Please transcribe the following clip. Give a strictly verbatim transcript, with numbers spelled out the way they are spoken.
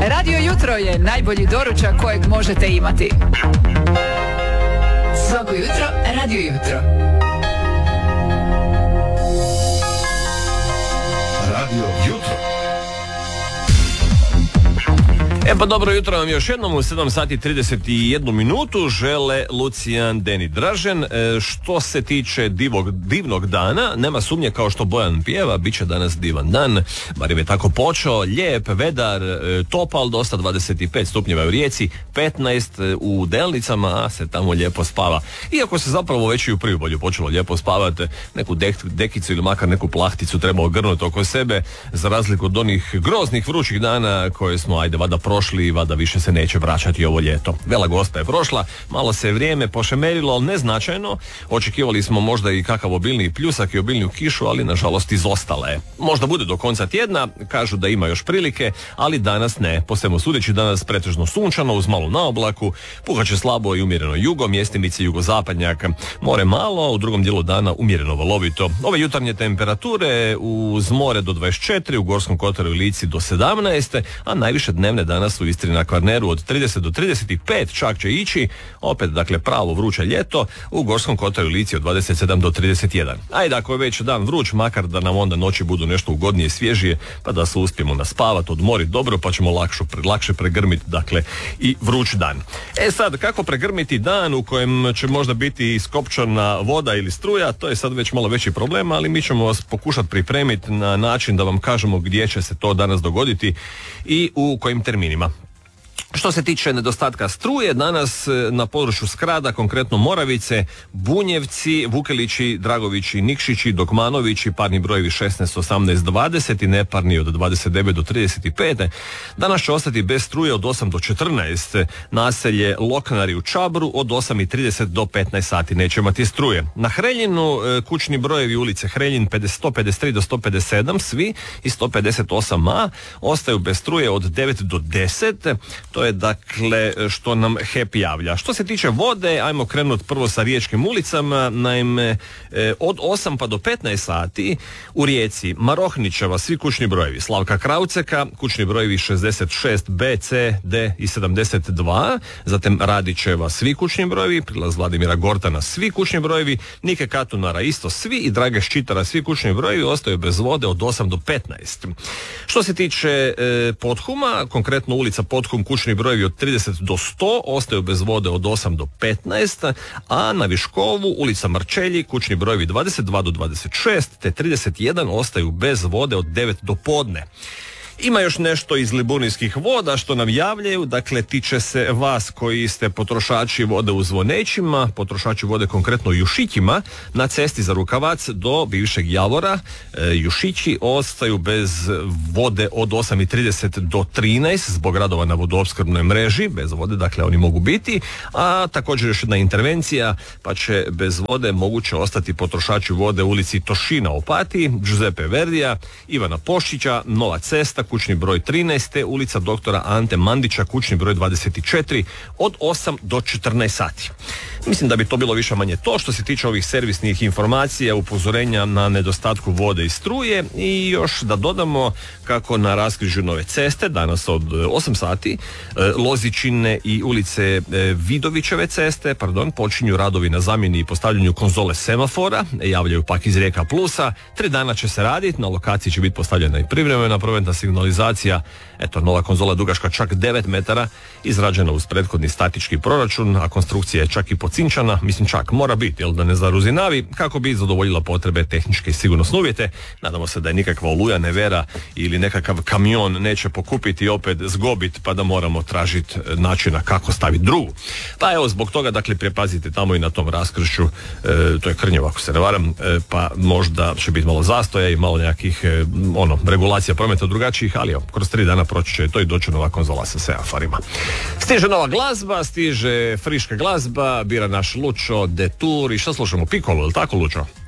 Radio Jutro je najbolji doručak kojeg možete imati. Svako jutro, Radio Jutro. Radio Jutro. E pa dobro jutro vam još jednom u sedam sati trideset jednu minutu žele Lucijan, Deni, Dražen. E, što se tiče divog, divnog dana, nema sumnje kao što Bojan pjeva, bit će danas divan dan, bar je tako počeo, lijep, vedar, e, topal, dosta dvadeset pet stupnjeva u Rijeci, petnaest u Delnicama, a se tamo lijepo spava. Iako se zapravo već i u Priobalju počelo lijepo spavati, neku dek, dekicu ili makar neku plahticu treba ogrnuti oko sebe, za razliku od onih groznih vrućih dana koje smo, ajde, vada prošli i vada više se neće vraćati ovo ljeto. Vela Gospa je prošla, malo se vrijeme pošemerilo, ali neznačajno. Očekivali smo možda i kakav obilniji pljusak i obilniju kišu, ali nažalost izostala je. Možda bude do konca tjedna, kažu da ima još prilike, ali danas ne. Po svemu sudeći danas pretežno sunčano uz malu naoblaku, puhaće slabo i umjereno jugo, mjestimice jugozapadnjak, more malo, u drugom dijelu dana umjereno valovito. Ove jutarnje temperature uz more do dvadeset četiri, u Gorskom kotaru i Lici do sedamnaest, a najviše dnevne danas u Istri na Kvarneru od trideset do trideset pet čak će ići, opet dakle pravo vruće ljeto, u Gorskom kotaru i Lici od dvadeset sedam do trideset jedan. Ajde, ako je već dan vruć, makar da nam onda noći budu nešto ugodnije i svježije, pa da se uspijemo naspavati, odmoriti dobro, pa ćemo lakšu, lakše pregrmiti dakle i vruć dan. E sad, kako pregrmiti dan u kojem će možda biti iskopčana voda ili struja, to je sad već malo veći problem, ali mi ćemo vas pokušati pripremiti na način da vam kažemo gdje će se to danas dogoditi i u kojim terminima. Što se tiče nedostatka struje, danas na području Skrada, konkretno Moravice, Bunjevci, Vukelići, Dragovići, Nikšići, Dokmanovići, parni brojevi šesnaest, osamnaest, dvadeset i neparni od dvadeset devet do trideset pet. Danas će ostati bez struje od osam do četrnaest. Naselje Loknari u Čabru od osam i trideset do petnaest sati neće imati struje. Na Hreljinu kućni brojevi ulice Hreljin sto pedeset tri do sto pedeset sedam, svi i sto pedeset osam a ostaju bez struje od devet do deset. To je dakle što nam H E P javlja. Što se tiče vode, ajmo krenuti prvo sa riječkim ulicama. Naime, od osam pa do petnaest sati u Rijeci Marohnićeva svi kućni brojevi, Slavka Krauceka kućni brojevi šezdeset šest B, C, D i sedamdeset dva, zatim Radićeva svi kućni brojevi, prilaz Vladimira Gortana svi kućni brojevi, Nike Katunara isto svi i Drage Ščitara svi kućni brojevi ostaju bez vode od osam do petnaest. Što se tiče e, Podhuma, konkretno ulica Podhum kućni brojevi od trideset do sto ostaju bez vode od osam do petnaest, a na Viškovu ulica Marčelji kućni brojevi dvadeset dva do dvadeset šest te trideset jedan ostaju bez vode od devet do podne. Ima još nešto iz Liburnijskih voda što nam javljaju, dakle tiče se vas koji ste potrošači vode u Zvonećima, potrošači vode konkretno u Jušićima, na cesti za Rukavac do bivšeg Javora. E, Jušići ostaju bez vode od osam i trideset do trinaest zbog radova na vodoopskrbnoj mreži, bez vode dakle oni mogu biti, a također još jedna intervencija, pa će bez vode moguće ostati potrošači vode u ulici Tošina u Opatiji, Giuseppe Verdija, Ivana Poščića, Nova cesta, kućni broj trinaest, ulica doktora Ante Mandića, kućni broj dvadeset četiri od osam do četrnaest sati. Mislim da bi to bilo više manje to što se tiče ovih servisnih informacija, upozorenja na nedostatku vode i struje. I još da dodamo kako na raskrižju Nove ceste danas od osam sati Lozičine i ulice Vidovićeve ceste, pardon, počinju radovi na zamjeni i postavljanju konzole semafora, javljaju pak iz Rijeka Plusa. Tri dana će se raditi, na lokaciji će biti postavljena i privremena prometna signalizacija. Eto, nova konzola dugačka čak devet metara, izrađena uz prethodni statički proračun, a konstrukcija je čak i pocinčana, mislim čak mora biti, jel da ne zaruzinavi, kako bi zadovoljila potrebe tehničke i sigurnosne uvjete. Nadamo se da je nikakva oluja, nevera ili nekakav kamion neće pokupiti i opet zgobit, pa da moramo tražiti načina kako staviti drugu. Pa evo, zbog toga, dakle, pripazite tamo i na tom raskršću, e, to je Krnjevo ako se ne varam, e, pa možda će biti malo zastoja i malo nekakvih e, ono, regulacija prometa drugačijih, ali evo, kroz tri dana proći će to i doći nova konzola sa semaforima. Stiže nova glazba, stiže friška glazba, bira naš Lučo, Detour i šta slušamo? Piccolo, ili tako Lučo?